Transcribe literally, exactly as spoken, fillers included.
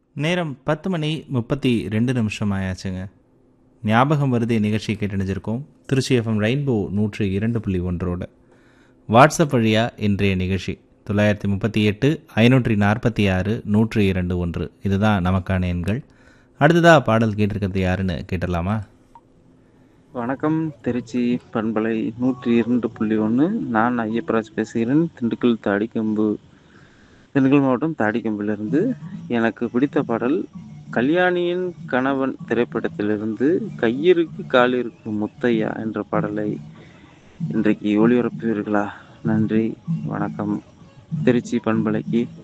நேரம் பத்து மணி முப்பத்தி ரெண்டு நிமிஷம் ஆயாச்சுங்க. ஞாபகம் வருதே நிகழ்ச்சி கேட்டணிஞ்சிருக்கோம். திருச்சி எஃப்எம் ரெயின்போ நூற்று இரண்டு புள்ளி ஒன்றோட வாட்ஸ்அப் வழியாக இன்றைய நிகழ்ச்சி தொள்ளாயிரத்தி முப்பத்தி எட்டு ஐநூற்றி நாற்பத்தி ஆறு நூற்று இரண்டு ஒன்று இதுதான் நமக்கான எண்கள். அடுத்ததாக பாடல் கேட்டிருக்கிறது யாருன்னு கேட்டலாமா? வணக்கம். திருச்சி பண்பலை நூற்றி இரண்டு புள்ளி ஒன்று. நான் ஐயப்பராஜ் பேசுகிறேன். திண்டுக்கல் தாடிக்கம்பு திண்டுக்கல் மாவட்டம் தாடிக்கம்பிலிருந்து. எனக்கு பிடித்த பாடல் கல்யாணியின் கணவன் திரைப்படத்திலிருந்து கையிருக்கு காலிருக்கு முத்தையா என்ற பாடலை இன்றைக்கு ஒளிபரப்புவீர்களா? நன்றி, வணக்கம். திருச்சி பண்பலைக்கு